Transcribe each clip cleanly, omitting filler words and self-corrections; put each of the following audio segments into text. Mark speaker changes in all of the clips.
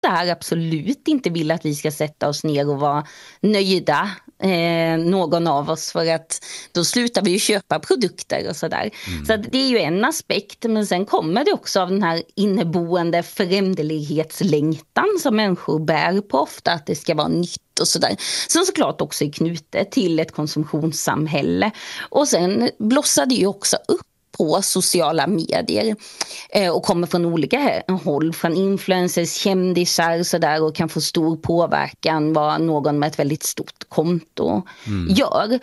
Speaker 1: där absolut inte vill att vi ska sätta oss ner och vara nöjda, någon av oss, för att då slutar vi ju köpa produkter och sådär. Så att det är ju en aspekt, men sen kommer det också av den här inneboende föränderlighetslängtan som människor bär på ofta, att det ska vara nytt och sådär. Som såklart också är knutet till ett konsumtionssamhälle. Och sen blossar det ju också upp på sociala medier och kommer från olika håll, från influencers, kändisar så där, och kan få stor påverkan vad någon med ett väldigt stort konto gör.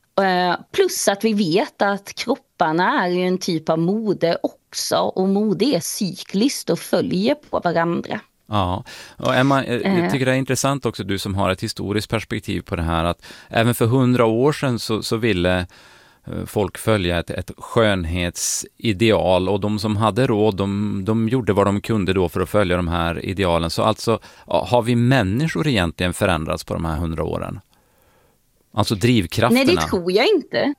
Speaker 1: Plus att vi vet att kropparna är ju en typ av mode också, och mode är cykliskt och följer på varandra.
Speaker 2: Ja, och Emma, jag tycker det är intressant också, du som har ett historiskt perspektiv på det här, att även för 100 år sedan så ville folk följa ett skönhetsideal, och de som hade råd, de gjorde vad de kunde då för att följa de här idealen. Så alltså, har vi människor egentligen förändrats på de här 100 åren? Alltså drivkrafterna?
Speaker 1: Nej, det tror jag inte.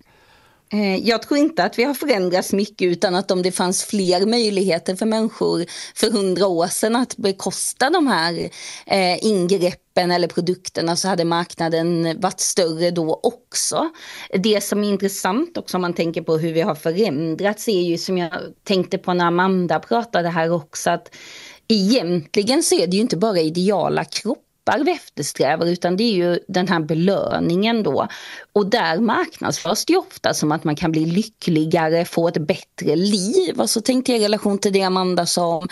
Speaker 1: Jag tror inte att vi har förändrats mycket, utan att om det fanns fler möjligheter för människor för 100 år sedan att bekosta de här ingreppen eller produkterna, så hade marknaden varit större då också. Det som är intressant också om man tänker på hur vi har förändrats är ju, som jag tänkte på när Amanda pratade här också, att egentligen så är det ju inte bara ideala kroppar vi eftersträvar, utan det är ju den här belöningen då. Och där marknadsförs det ofta som att man kan bli lyckligare, få ett bättre liv. Och så tänkte jag i relation till det Amanda sa om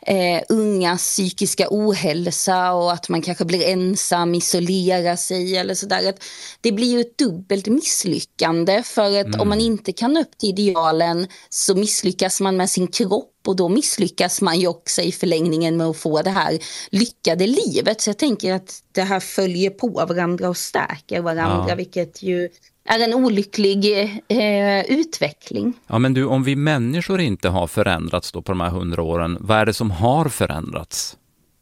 Speaker 1: ungas psykiska ohälsa, och att man kanske blir ensam, isolerar sig eller sådär. Att det blir ju ett dubbelt misslyckande, för att om man inte kan upp till idealen så misslyckas man med sin kropp. Och då misslyckas man ju också i förlängningen med att få det här lyckade livet. Så jag tänker att det här följer på varandra och stärker varandra, vilket ju är en olycklig utveckling.
Speaker 2: Ja, men du, om vi människor inte har förändrats då på de här 100 åren, vad är det som har förändrats?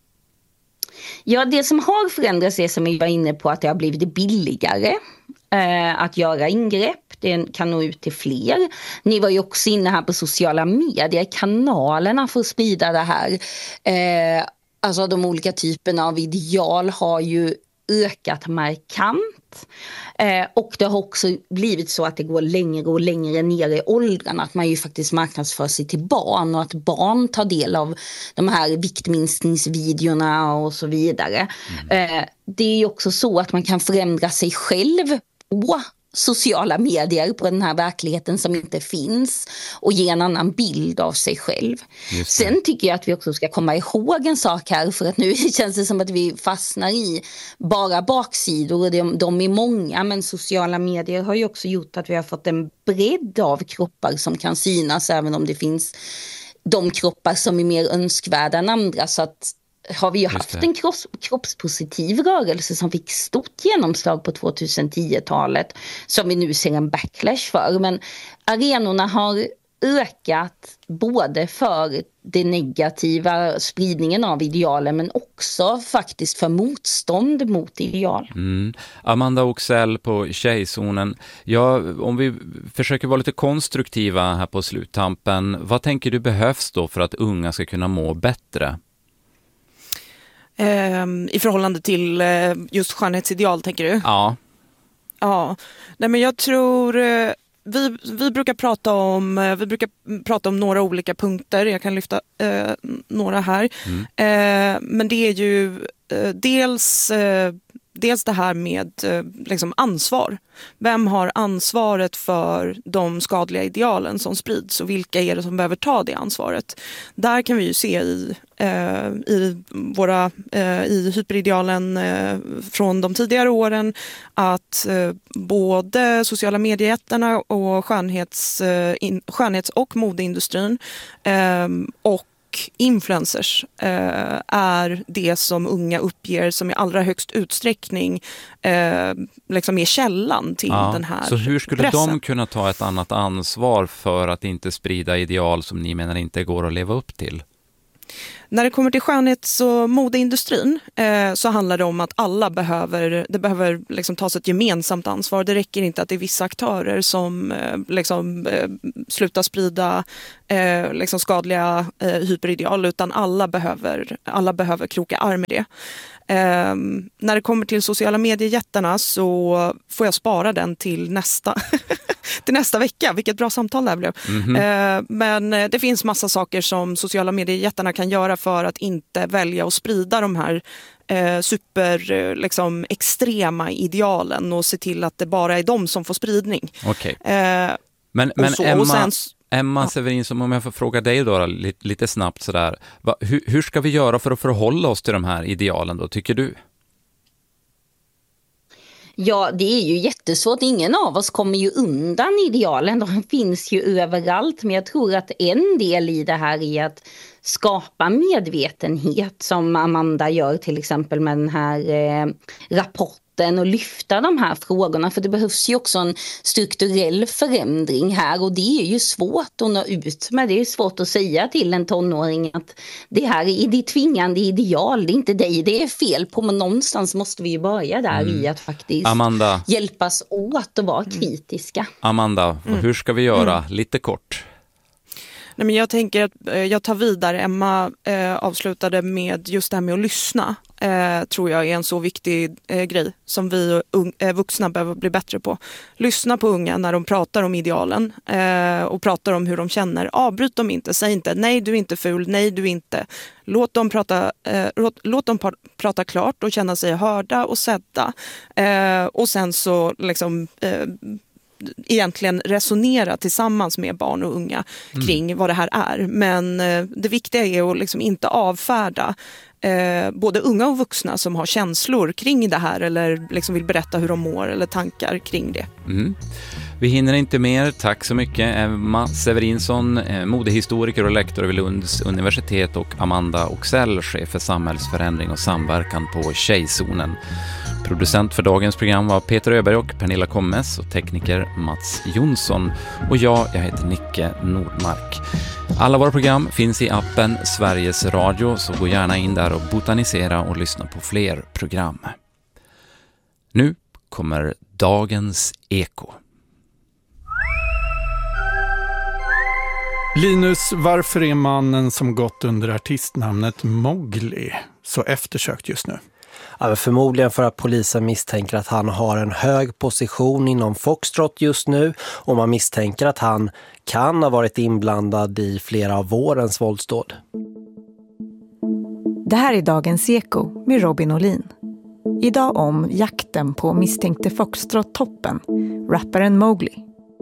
Speaker 1: Ja, det som har förändrats är, som vi var inne på, att det har blivit billigare att göra ingrepp. Det kan nå ut till fler. Ni var ju också inne här på sociala medier, kanalerna för att sprida det här. Alltså de olika typerna av ideal har ju ökat markant. Och det har också blivit så att det går längre och längre ner i åldrarna, att man ju faktiskt marknadsför sig till barn, och att barn tar del av de här viktminskningsvideorna och så vidare. Det är ju också så att man kan förändra sig själv på sociala medier, på den här verkligheten som inte finns, och ge en annan bild av sig själv. Sen tycker jag att vi också ska komma ihåg en sak här, för att nu känns det som att vi fastnar i bara baksidor, och de är många, men sociala medier har ju också gjort att vi har fått en bredd av kroppar som kan synas, även om det finns de kroppar som är mer önskvärda än andra. Så att har vi ju haft en kroppspositiv rörelse som fick stort genomslag på 2010-talet, som vi nu ser en backlash för. Men arenorna har ökat både för det negativa spridningen av idealen, men också faktiskt för motstånd mot ideal.
Speaker 2: Amanda Oxell på Tjejzonen. Ja, om vi försöker vara lite konstruktiva här på sluttampen, vad tänker du behövs då för att unga ska kunna må bättre?
Speaker 3: I förhållande till just skönhetsideal, tänker du?
Speaker 2: Ja.
Speaker 3: Ja, nej, men jag tror vi brukar prata om några olika punkter. Jag kan lyfta några här. Men det är ju dels det här med liksom ansvar. Vem har ansvaret för de skadliga idealen som sprids, och vilka är det som behöver ta det ansvaret? Där kan vi ju se i hyperidealen från de tidigare åren att både sociala mediejättarna och skönhets- och modeindustrin och influencers är det som unga uppger som i allra högst utsträckning liksom är källan till den här
Speaker 2: Så hur skulle
Speaker 3: pressen.
Speaker 2: de kunna ta ett annat ansvar för att inte sprida ideal som ni menar inte går att leva upp till?
Speaker 3: När det kommer till skönhets- och modeindustrin så handlar det om att alla behöver liksom tas ett gemensamt ansvar. Det räcker inte att det är vissa aktörer som slutar sprida liksom skadliga hyperideal, utan alla behöver kroka arm med det. När det kommer till sociala mediejättarna så får jag spara den till nästa vecka. Vilket bra samtal det här blev. Men det finns massa saker som sociala mediejättarna kan göra för att inte välja att sprida de här extrema idealen och se till att det bara är de som får spridning.
Speaker 2: Okej. Men Emma Severinsson, om jag får fråga dig då lite snabbt sådär. Hur ska vi göra för att förhålla oss till de här idealen då, tycker du?
Speaker 1: Ja, det är ju jättesvårt. Ingen av oss kommer ju undan idealen. De finns ju överallt. Men jag tror att en del i det här är att skapa medvetenhet, som Amanda gör till exempel med den här rapporten, och lyfta de här frågorna. För det behövs ju också en strukturell förändring här, och det är ju svårt att nå ut med. Det är svårt att säga till en tonåring att det här är ditt tvingande ideal, det är inte dig det är fel på, men någonstans måste vi ju börja där i att faktiskt hjälpas åt och vara kritiska.
Speaker 2: Amanda, hur ska vi göra? Lite kort.
Speaker 3: Nej, men jag tänker att jag tar vidare. Emma avslutade med just det här med att lyssna. Tror jag är en så viktig grej som vi vuxna behöver bli bättre på. Lyssna på unga när de pratar om idealen och pratar om hur de känner. Avbryt dem inte, säg inte nej du är inte ful, nej du är inte. Låt dem prata klart och känna sig hörda och sedda. Och sen så egentligen resonera tillsammans med barn och unga kring vad det här är. Men det viktiga är att inte avfärda både unga och vuxna som har känslor kring det här eller vill berätta hur de mår eller tankar kring det.
Speaker 2: Vi hinner inte mer. Tack så mycket Emma Severinsson, modehistoriker och lektor vid Lunds universitet, och Amanda Oxell, chef för samhällsförändring och samverkan på Tjejzonen. Producent för dagens program var Peter Öberg och Pernilla Kommes, och tekniker Mats Jonsson. Och jag heter Nicke Nordmark. Alla våra program finns i appen Sveriges Radio, så gå gärna in där och botanisera och lyssna på fler program. Nu kommer dagens Eko.
Speaker 4: Linus, varför är mannen som gått under artistnamnet Mowgli så eftersökt just nu?
Speaker 5: Ja, förmodligen för att polisen misstänker att han har en hög position inom Foxtrot just nu, och man misstänker att han kan ha varit inblandad i flera av vårens våldsdåd.
Speaker 6: Det här är dagens Eko med Robin Olin. Idag om jakten på misstänkte Foxtrot-toppen, rapparen Mowgli.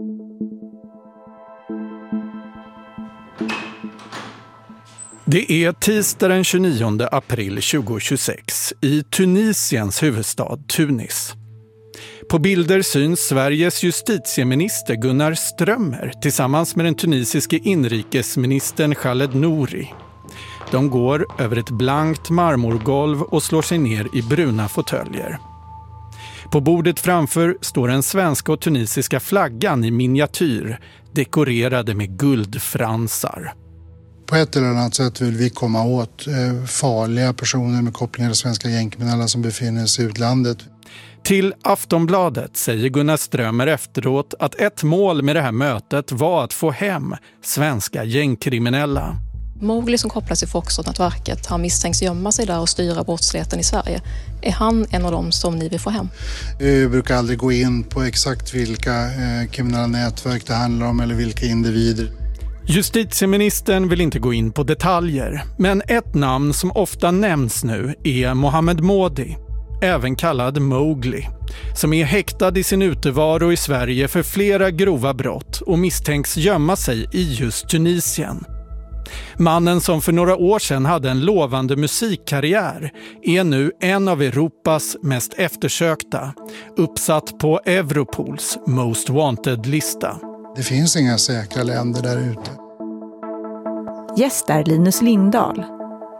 Speaker 4: Det är tisdag den 29 april 2026 i Tunisiens huvudstad Tunis. På bilder syns Sveriges justitieminister Gunnar Strömmer tillsammans med den tunisiske inrikesministern Khaled Nouri. De går över ett blankt marmorgolv och slår sig ner i bruna fåtöljer. På bordet framför står den svenska och tunisiska flaggan i miniatyr, dekorerade med guldfransar.
Speaker 7: På ett eller annat sätt vill vi komma åt farliga personer med kopplingar till svenska gängkriminella som befinner sig i utlandet.
Speaker 4: Till Aftonbladet säger Gunnar Strömmer efteråt att ett mål med det här mötet var att få hem svenska gängkriminella.
Speaker 8: Mowgli, som kopplas till Foxtrot-nätverket, har misstänks gömma sig där och styra brottsligheten i Sverige. Är han en av dem som ni vill få hem?
Speaker 7: Vi brukar aldrig gå in på exakt vilka kriminella nätverk det handlar om eller vilka individer.
Speaker 4: Justitieministern vill inte gå in på detaljer, men ett namn som ofta nämns nu är Mohamed Modi, även kallad Mowgli, som är häktad i sin utevaro i Sverige för flera grova brott och misstänks gömma sig i just Tunisien. Mannen som för några år sedan hade en lovande musikkarriär är nu en av Europas mest eftersökta, uppsatt på Europols Most Wanted-lista.
Speaker 7: Det finns inga säkra länder där ute.
Speaker 6: Gäst är Linus Lindahl,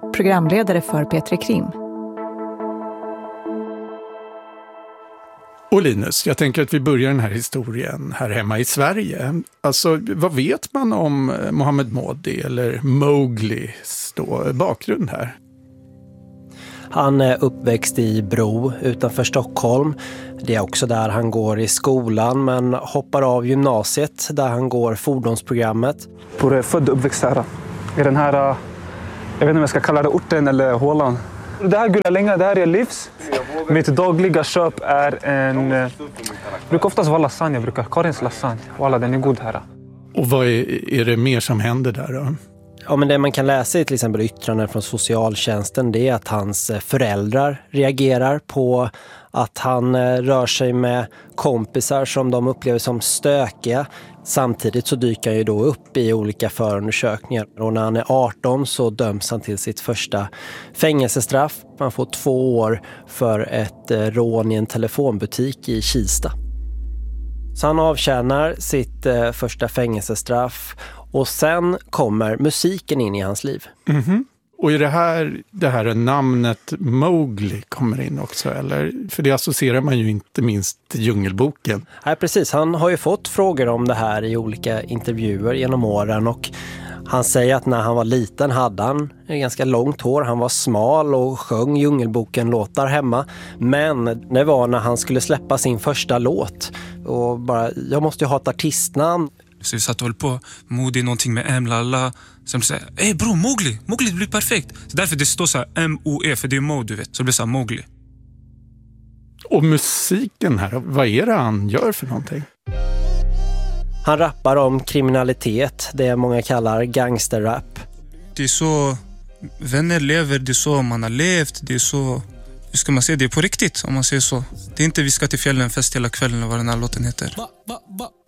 Speaker 6: programledare för P3 Krim.
Speaker 4: Och Linus, jag tänker att vi börjar den här historien här hemma i Sverige. Alltså, vad vet man om Mohammed Modi eller Mowglis bakgrund här?
Speaker 5: Han är uppväxt i Bro utanför Stockholm. Det är också där han går i skolan, men hoppar av gymnasiet där han går fordonsprogrammet.
Speaker 9: Jag är född och uppväxt här. I den här, jag vet inte om jag ska kalla det orten eller hålan. Det här gula länge, det här är livs. Mitt dagliga köp är en... brukar oftast vara lasagne, Karins lasagne. Walla, den är god här.
Speaker 4: Och vad är det mer som händer där då?
Speaker 5: Ja, men det man kan läsa i till exempel yttranden från socialtjänsten, det är att hans föräldrar reagerar på att han rör sig med kompisar som de upplever som stökiga. Samtidigt så dyker han ju då upp i olika förundersökningar. Och när han är 18 så döms han till sitt första fängelsestraff. Han får 2 år för ett rån i en telefonbutik i Kista. Så han avtjänar sitt första fängelsestraff. Och sen kommer musiken in i hans liv. Mm-hmm.
Speaker 4: Och i det här namnet Mowgli kommer in också, eller? För det associerar man ju inte minst till Djungelboken.
Speaker 5: Nej, precis. Han har ju fått frågor om det här i olika intervjuer genom åren. Och han säger att när han var liten hade han ganska långt hår. Han var smal och sjöng Djungelboken-låtar hemma. Men det var när han skulle släppa sin första låt. Och bara, jag måste ju ha ett artistnamn.
Speaker 10: Så vi satt och höll på, Modi, någonting med M, lalla. Sen blev det såhär, bro, Mowgli, det blir perfekt. Så därför det står såhär M-O-E, för det är Mo, du vet. Så det blir såhär Mowgli.
Speaker 4: Och musiken här, vad är det han gör för någonting?
Speaker 5: Han rappar om kriminalitet, det många kallar gangsterrap.
Speaker 10: Det är så vänner lever, det är så man har levt, det är så... Hur ska man säga, det är på riktigt om man säger så. Det är inte vi ska till fjällen fest hela kvällen och vad den här låten heter.